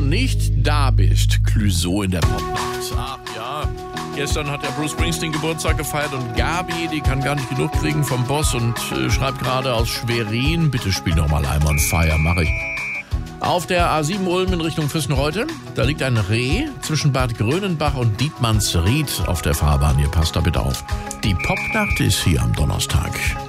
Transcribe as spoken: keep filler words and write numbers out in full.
nicht da bist. Clouseau in der Popnacht. Ach ja, gestern hat der Bruce Springsteen Geburtstag gefeiert und Gabi, die kann gar nicht genug kriegen vom Boss und äh, schreibt gerade aus Schwerin, bitte spiel noch mal I'm on Fire, mach ich. Auf der A sieben Ulm in Richtung Füssenreuth, da liegt ein Reh zwischen Bad Grönenbach und Dietmannsried auf der Fahrbahn. Ihr passt da bitte auf. Die Popnacht ist hier am Donnerstag.